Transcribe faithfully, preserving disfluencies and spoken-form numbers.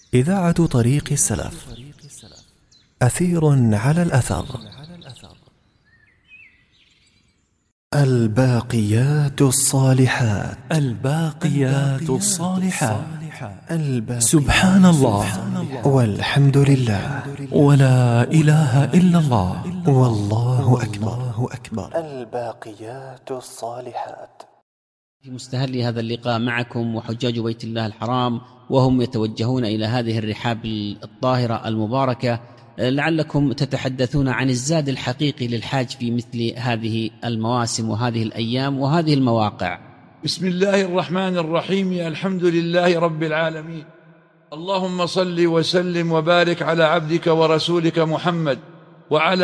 إذاعة طريق السلف. أثير على الأثر. الباقيات الصالحات. الباقيات الصالحات. سبحان الله والحمد لله ولا إله إلا الله والله أكبر. الباقيات الصالحات. في مستهل هذا اللقاء معكم وحجاج بيت الله الحرام وهم يتوجهون إلى هذه الرحاب الطاهرة المباركة، لعلكم تتحدثون عن الزاد الحقيقي للحاج في مثل هذه المواسم وهذه الأيام وهذه المواقع. بسم الله الرحمن الرحيم. الحمد لله رب العالمين، اللهم صل وسلم وبارك على عبدك ورسولك محمد وعلى